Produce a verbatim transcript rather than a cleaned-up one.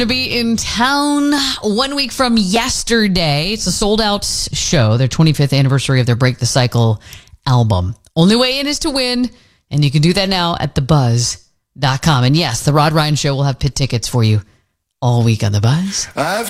To be in town one week from yesterday. It's a sold-out show, their twenty-fifth anniversary of their Break the Cycle album. Only way in is to win, and you can do that now at the buzz dot com. And yes, the Rod Ryan Show will have pit tickets for you all week on The Buzz. I've